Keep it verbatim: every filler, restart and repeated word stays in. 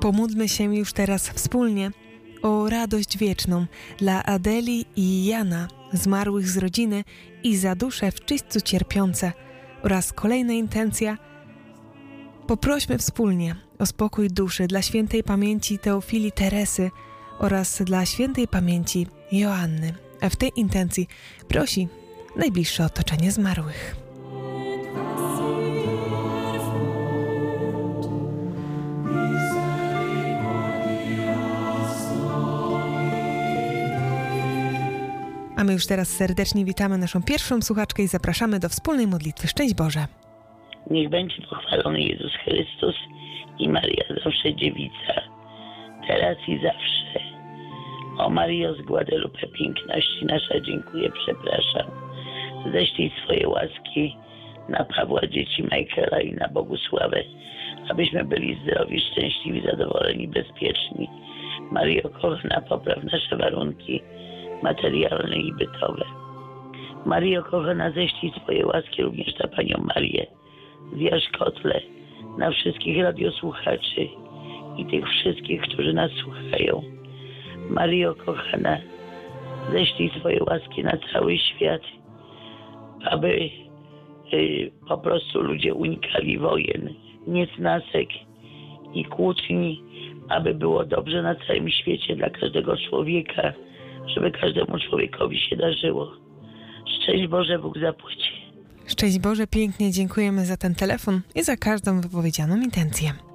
Pomódlmy się już teraz wspólnie o radość wieczną dla Adeli i Jana, zmarłych z rodziny, i za dusze w czyśćcu cierpiące. Oraz kolejna intencja: poprośmy wspólnie o spokój duszy dla świętej pamięci Teofilii Teresy oraz dla świętej pamięci Joanny. A w tej intencji prosi najbliższe otoczenie zmarłych. A my już teraz serdecznie witamy naszą pierwszą słuchaczkę i zapraszamy do wspólnej modlitwy. Szczęść Boże! Niech będzie pochwalony Jezus Chrystus i Maria zawsze dziewica, teraz i zawsze. O Mario z Guadalupe, piękności nasza, dziękuję, przepraszam. Ześlij swoje łaski na Pawła, dzieci Michaela i na Bogusławę, abyśmy byli zdrowi, szczęśliwi, zadowoleni, bezpieczni. Mario kochana, popraw nasze warunki materialne i bytowe. Mario kochana, ześlij swoje łaski również na Panią Marię z Jaszkotle, na wszystkich radiosłuchaczy i tych wszystkich, którzy nas słuchają. Mario kochana, ześlij swoje łaski na cały świat, aby y, po prostu ludzie unikali wojen, niesnasek i kłótni, aby było dobrze na całym świecie dla każdego człowieka, żeby każdemu człowiekowi się darzyło. Szczęść Boże, Bóg zapłaci. Szczęść Boże, pięknie dziękujemy za ten telefon i za każdą wypowiedzianą intencję.